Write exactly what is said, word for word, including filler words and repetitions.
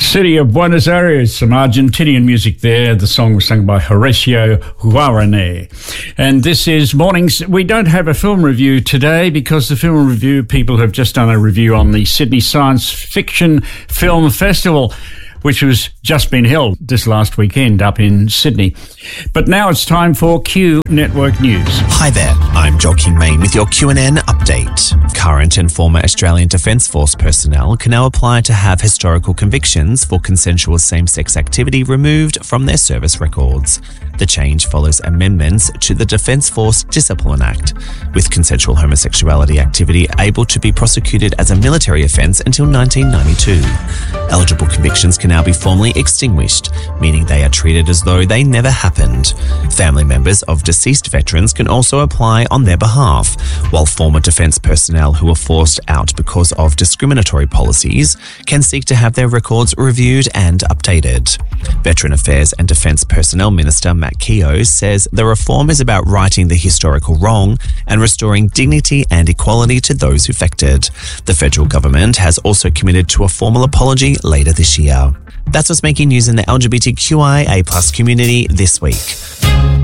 City of Buenos Aires, some Argentinian music there. The song was sung by Horacio Guarane. And this is Mornings. We don't have a film review today because the film review people have just done a review on the Sydney Science Fiction Film Festival, which was just been held this last weekend up in Sydney. But now it's time for Q Network News. Hi there, I'm Joaquin Main with your Q N N update. Current and former Australian Defence Force personnel can now apply to have historical convictions for consensual same-sex activity removed from their service records. The change follows amendments to the Defence Force Discipline Act, with consensual homosexuality activity able to be prosecuted as a military offence until nineteen ninety-two. Eligible convictions can now be formally extinguished, meaning they are treated as though they never happened. Family members of deceased veterans can also apply on their behalf, while former defence personnel who are forced out because of discriminatory policies can seek to have their records reviewed and updated. Veteran Affairs and Defence Personnel Minister Matt Keogh says the reform is about righting the historical wrong and restoring dignity and equality to those affected. The federal government has also committed to a formal apology later this year. That's what's making news in the L G B T Q I A plus community this week.